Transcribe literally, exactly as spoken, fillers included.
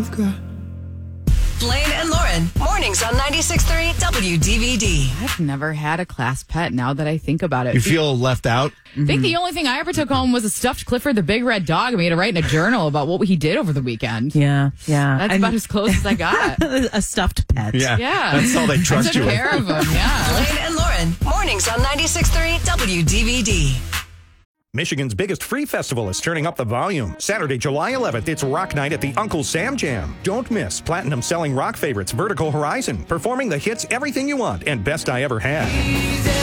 I've got. Blaine and Lauren, mornings on ninety-six point three W D V D. I've never had a class pet now that I think about it. You feel left out? I think the only thing I ever took home was a stuffed Clifford the Big Red Dog. I made to write in a journal about what he did over the weekend. Yeah, yeah. That's I about mean- as close as I got. A stuffed pet. Yeah. Yeah. That's all they I trust took you with. care of him, yeah. Blaine and Lauren, mornings on ninety-six point three W D V D. Michigan's biggest free festival is turning up the volume. Saturday, July eleventh, it's Rock Night at the Uncle Sam Jam. Don't miss platinum-selling rock favorites Vertical Horizon, performing the hits Everything You Want and Best I Ever Had.